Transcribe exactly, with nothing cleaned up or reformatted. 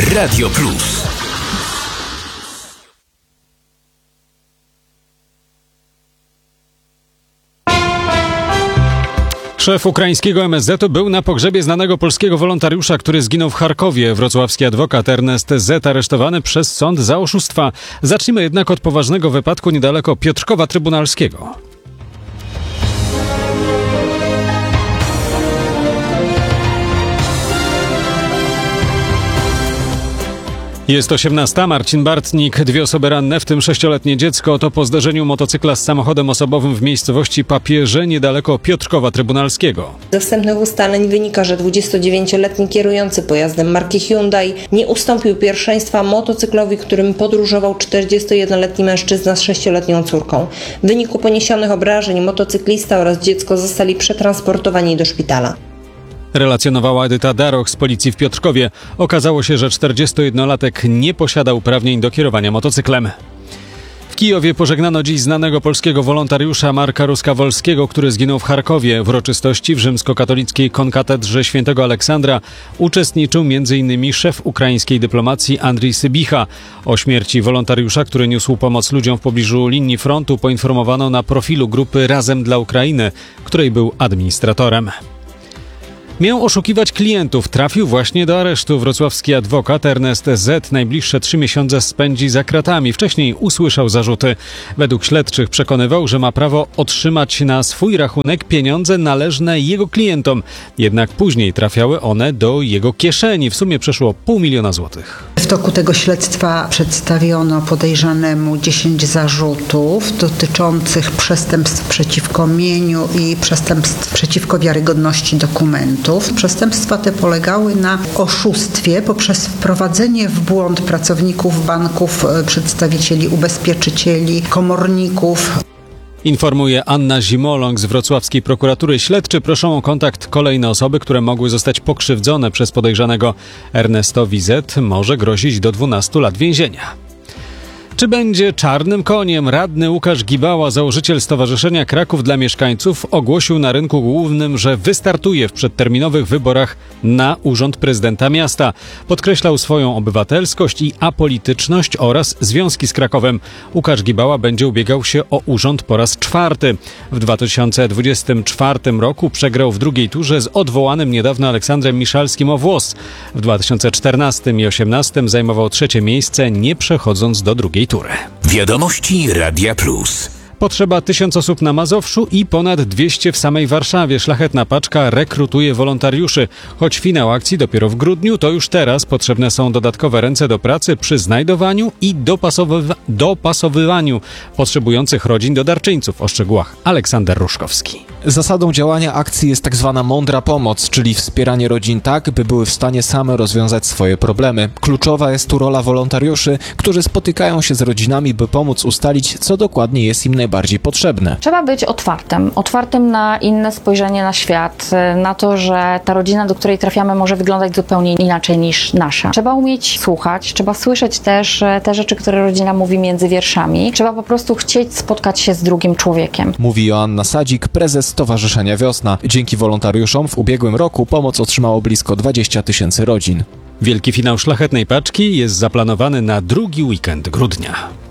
Radio Plus. Szef ukraińskiego M S Z był na pogrzebie znanego polskiego wolontariusza, który zginął w Charkowie. Wrocławski adwokat Ernest Z. aresztowany przez sąd za oszustwa. Zacznijmy jednak od poważnego wypadku niedaleko Piotrkowa Trybunalskiego. Jest osiemnasta. Marcin Bartnik. Dwie osoby ranne, w tym sześcioletnie dziecko. To po zderzeniu motocykla z samochodem osobowym w miejscowości Papierze niedaleko Piotrkowa Trybunalskiego. Ze wstępnych ustaleń wynika, że dwudziestodziewięcioletni kierujący pojazdem marki Hyundai nie ustąpił pierwszeństwa motocyklowi, którym podróżował czterdziestojednoletni mężczyzna z sześcioletnią córką. W wyniku poniesionych obrażeń motocyklista oraz dziecko zostali przetransportowani do szpitala. Relacjonowała Edyta Daroch z policji w Piotrkowie. Okazało się, że czterdziestojednolatek nie posiada uprawnień do kierowania motocyklem. W Kijowie pożegnano dziś znanego polskiego wolontariusza Marka Ruska-Wolskiego, który zginął w Charkowie. W uroczystości w rzymskokatolickiej konkatedrze świętego Aleksandra uczestniczył między innymi szef ukraińskiej dyplomacji Andrii Sybicha. O śmierci wolontariusza, który niósł pomoc ludziom w pobliżu linii frontu, poinformowano na profilu grupy Razem dla Ukrainy, której był administratorem. Miał oszukiwać klientów. Trafił właśnie do aresztu. Wrocławski adwokat Ernest Z. najbliższe trzy miesiące spędzi za kratami. Wcześniej usłyszał zarzuty. Według śledczych przekonywał, że ma prawo otrzymać na swój rachunek pieniądze należne jego klientom. Jednak później trafiały one do jego kieszeni. W sumie przeszło pół miliona złotych. W toku tego śledztwa przedstawiono podejrzanemu dziesięć zarzutów dotyczących przestępstw przeciwko mieniu i przestępstw przeciwko wiarygodności dokumentów. Przestępstwa te polegały na oszustwie poprzez wprowadzenie w błąd pracowników banków, przedstawicieli ubezpieczycieli, komorników. Informuje Anna Zimoląg z wrocławskiej prokuratury. Śledczy proszą o kontakt kolejne osoby, które mogły zostać pokrzywdzone przez podejrzanego. Ernestowi Z. może grozić do dwunastu lat więzienia. Czy będzie czarnym koniem? Radny Łukasz Gibała, założyciel Stowarzyszenia Kraków dla Mieszkańców, ogłosił na rynku głównym, że wystartuje w przedterminowych wyborach na urząd prezydenta miasta. Podkreślał swoją obywatelskość i apolityczność oraz związki z Krakowem. Łukasz Gibała będzie ubiegał się o urząd po raz czwarty. W dwa tysiące dwudziestym czwartym roku przegrał w drugiej turze z odwołanym niedawno Aleksandrem Miszalskim o włos. W dwa tysiące czternastym i osiemnastym zajmował trzecie miejsce, nie przechodząc do drugiej tury. Wiadomości Radia Plus. Potrzeba tysiąc osób na Mazowszu i ponad dwieście w samej Warszawie. Szlachetna paczka rekrutuje wolontariuszy. Choć finał akcji dopiero w grudniu, to już teraz potrzebne są dodatkowe ręce do pracy przy znajdowaniu i dopasowywa- dopasowywaniu potrzebujących rodzin do darczyńców. O szczegółach Aleksander Ruszkowski. Zasadą działania akcji jest tak zwana mądra pomoc, czyli wspieranie rodzin tak, by były w stanie same rozwiązać swoje problemy. Kluczowa jest tu rola wolontariuszy, którzy spotykają się z rodzinami, by pomóc ustalić, co dokładnie jest im najbardziej potrzebne. Trzeba być otwartym, otwartym na inne spojrzenie na świat, na to, że ta rodzina, do której trafiamy, może wyglądać zupełnie inaczej niż nasza. Trzeba umieć słuchać, trzeba słyszeć też te rzeczy, które rodzina mówi między wierszami. Trzeba po prostu chcieć spotkać się z drugim człowiekiem. Mówi Joanna Sadzik, prezes Stowarzyszenia Wiosna. Dzięki wolontariuszom w ubiegłym roku pomoc otrzymało blisko dwadzieścia tysięcy rodzin. Wielki finał Szlachetnej Paczki jest zaplanowany na drugi weekend grudnia.